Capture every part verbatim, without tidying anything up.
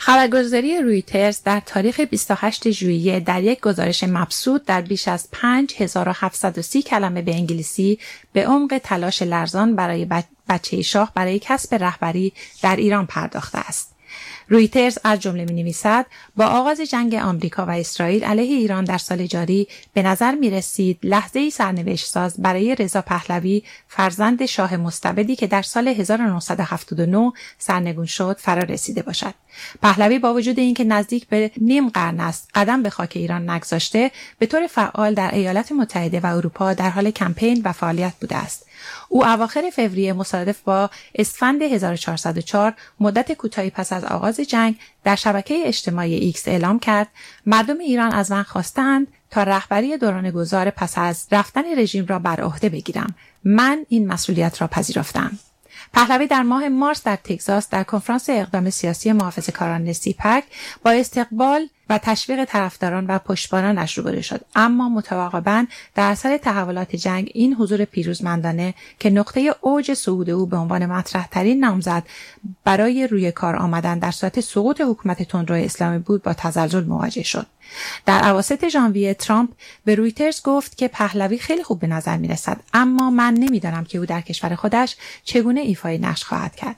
خبرگزاری رویترز در تاریخ بیست و هشتم ژوئیه در یک گزارش مبسوط در بیش از پنج هزار و هفتصد و سی کلمه به انگلیسی به عمق تلاش لرزان برای بچه شاه برای کسب رهبری در ایران پرداخته است. رویترز از جمله می‌نویسد با آغاز جنگ آمریکا و اسرائیل علیه ایران در سال جاری به نظر می‌رسید لحظه‌ای سرنوشت ساز برای رضا پهلوی فرزند شاه مستبدی که در سال هزار و نهصد و هفتاد و نه سرنگون شد فرا رسیده باشد. پهلوی با وجود اینکه نزدیک به نیم قرن است قدم به خاک ایران نگذاشته، به طور فعال در ایالات متحده و اروپا در حال کمپین و فعالیت بوده است. او اواخر فوریه مصادف با اسفند هزار و چهارصد و چهار، مدت کوتاهی پس از آغاز جنگ، در شبکه اجتماعی ایکس اعلام کرد مردم ایران از من خواستند تا رهبری دوران گذار پس از رفتن رژیم را بر عهده بگیرم. من این مسئولیت را پذیرفتم. پهلوی در ماه مارس در تگزاس در کنفرانس اقدام سیاسی محافظه‌کاران سیپک با استقبال و تشویق طرفداران و پشتیبانانش روبرو شد، اما متعاقباً در اثر تحولات جنگ این حضور پیروزمندانه که نقطه اوج صعود او به عنوان مطرح‌ترین نامزد برای روی کار آمدن در صورت سقوط حکومت تندرو اسلامی بود با تزلزل مواجه شد. در اواسط ژانویه ترامپ به رویترز گفت که پهلوی خیلی خوب به نظر می‌رسد، اما من نمی‌دانم که او در کشور خودش چگونه ایفای نقش خواهد کرد.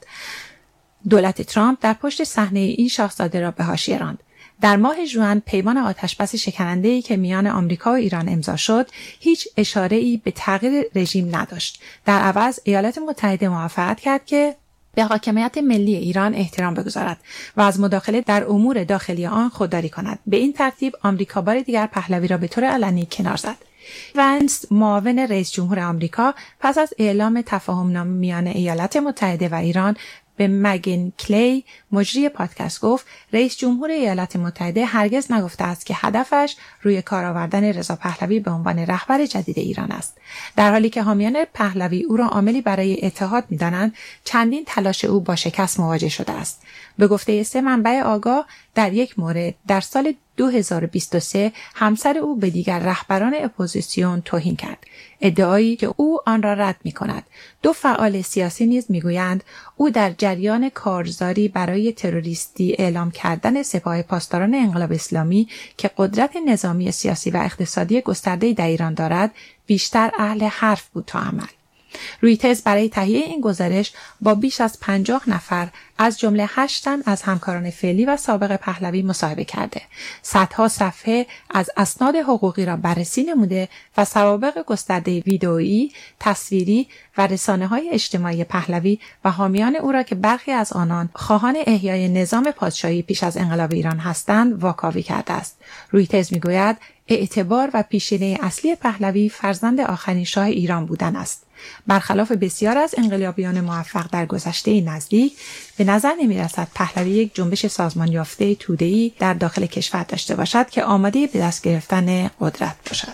دولت ترامپ در پشت صحنه این شاهزاده را به حاشیه راند. در ماه ژوئن پیمان آتشبس شکننده‌ای که میان آمریکا و ایران امضا شد هیچ اشاره‌ای به تغییر رژیم نداشت. در عوض ایالات متحده موافقت کرد که به حاکمیت ملی ایران احترام بگذارد و از مداخله در امور داخلی آن خودداری کند. به این ترتیب آمریکا بار دیگر پهلوی را به طور علنی کنار زد. ونس، معاون رئیس جمهور آمریکا، پس از اعلام تفاهم‌نامه میان ایالات متحده و ایران به مگن کلی مجری پادکست گفت رئیس جمهور ایالات متحده هرگز نگفته است که هدفش روی کار آوردن رضا پهلوی به عنوان رهبر جدید ایران است. در حالی که حامیان پهلوی او را عاملی برای اتحاد می‌دانند، چندین تلاش او با شکست مواجه شده است. به گفته سه منبع آگاه، در یک مورد در سال دو هزار و بیست و سه همسر او به دیگر رهبران اپوزیسیون توهین کرد، ادعایی که او آن را رد می‌کند. دو فعال سیاسی نیز می‌گویند او در جریان کارزاری برای تروریستی اعلام کردن سپاه پاسداران انقلاب اسلامی که قدرت نظامی، سیاسی و اقتصادی گسترده‌ای در ایران دارد، بیشتر اهل حرف بود تا عمل. رویترز برای تهیه این گزارش با بیش از پنجاه نفر از جمله هشت تن از همکاران فعلی و سابق پهلوی مصاحبه کرده. صدها صفحه از اسناد حقوقی را بررسی نموده و سوابق گسترده ویدئویی، تصویری و رسانه‌های اجتماعی پهلوی و حامیان او را که برخی از آنان خواهان احیای نظام پادشاهی پیش از انقلاب ایران هستند واکاوی کرده است. رویترز می‌گوید اعتبار و پیشینه اصلی پهلوی فرزند آخرین شاه ایران بودن است. برخلاف بسیار از انقلابیان موفق در گذشته نزدیک، به نظر نمی‌رسد پهلوی یک جنبش سازمان یافته توده‌ای در داخل کشور داشته باشد که آماده به دست گرفتن قدرت باشد.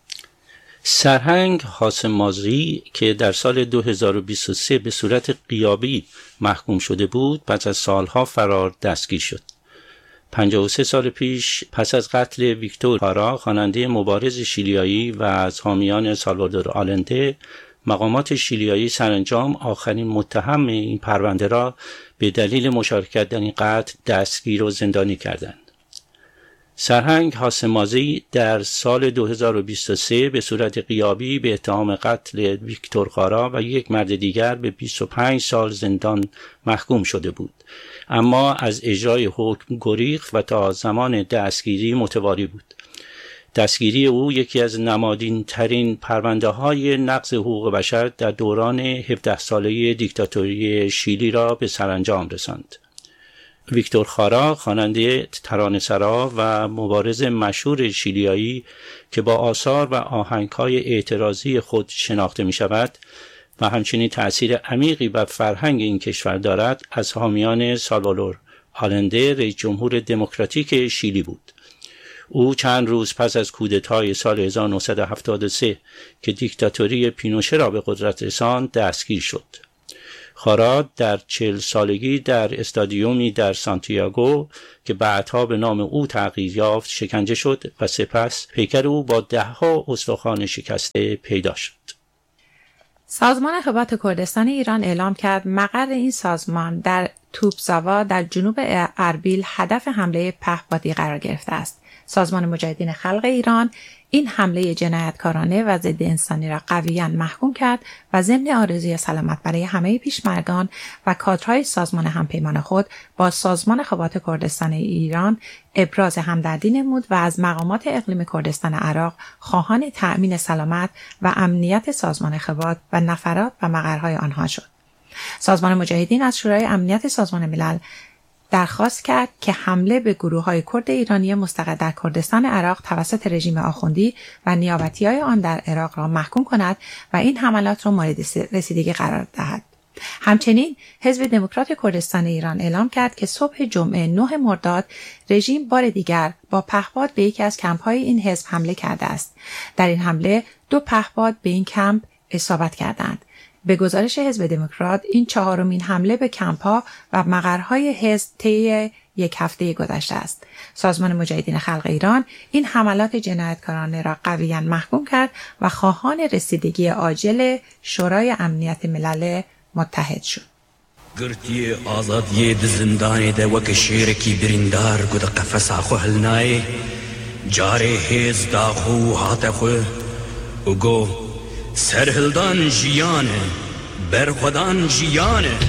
سرهنگ حاسم مازی که در سال دو هزار و بیست و سه به صورت غیابی محکوم شده بود، پس از سالها فرار دستگیر شد. پنجاه و سه سال پیش پس از قتل ویکتور جارا، خواننده مبارز شیلیایی و از حامیان سالوادور آلنده، مقامات شیلیایی سرانجام آخرین متهم این پرونده را به دلیل مشارکت در این قتل دستگیر و زندانی کردند. سرهنگ حاسم مازی در سال دو هزار و بیست و سه به صورت غیابی به اتهام قتل ویکتور جارا و یک مرد دیگر به بیست و پنج سال زندان محکوم شده بود، اما از اجرای حکم گریخت و تا زمان دستگیری متواری بود. دستگیری او یکی از نمادین ترین پرونده های نقض حقوق بشر در دوران هفده ساله دیکتاتوری شیلی را به سرانجام رساند. ویکتور جارا، خواننده ترانه‌سرا و مبارز مشهور شیلیایی که با آثار و آهنگ‌های اعتراضی خود شناخته می‌شود و همچنین تأثیر عمیقی بر فرهنگ این کشور دارد، از حامیان سالوادور آلنده، رئیس جمهور دموکراتیک شیلی بود. او چند روز پس از کودتای سال هزار و نهصد و هفتاد و سه که دیکتاتوری پینوشه را به قدرت رساند دستگیر شد. جارا در چهل سالگی در استادیومی در سانتیاگو که بعدها به نام او تغییر یافت شکنجه شد و سپس پیکر او با دهها استخوان شکسته پیدا شد. سازمان خبات کردستان ایران اعلام کرد مقر این سازمان در توپزاوا در جنوب اربیل هدف حمله پهپادی قرار گرفته است. سازمان مجاهدین خلق ایران این حمله جنایتکارانه و ضد انسانی را قویاً محکوم کرد و ضمن آرزوی سلامت برای همه پیشمرگان و کادرهای سازمان همپیمان خود با سازمان خوات کردستان ایران ابراز همدردی نمود و از مقامات اقلیم کردستان عراق خواهان تأمین سلامت و امنیت سازمان خوات و نفرات و مقرهای آنها شد. سازمان مجاهدین از شورای امنیت سازمان ملل درخواست کرد که حمله به گروه‌های کرد ایرانی مستقر در کردستان عراق توسط رژیم آخوندی و نیابتی‌های آن در عراق را محکوم کند و این حملات را مورد رسیدگی قرار دهد. همچنین حزب دموکرات کردستان ایران اعلام کرد که صبح جمعه نه مرداد رژیم بار دیگر با پهپاد به یکی از کمپ‌های این حزب حمله کرده است. در این حمله دو پهپاد به این کمپ اصابت کردند. به گزارش حزب دموکرات این چهارمین حمله به کمپ‌ها و مقرهای حزب طی یک هفته گذشته است. سازمان مجاهدین خلق ایران این حملات جنایتکارانه را قویاً محکوم کرد و خواهان رسیدگی عاجل شورای امنیت ملل متحد شد. گرتی آزادی د زندان ده وک شیر کی بریندار گود قفس اخو هلنای جاره هز دا خو هات خو وگو سرهلدان جیانه برخدان جیانه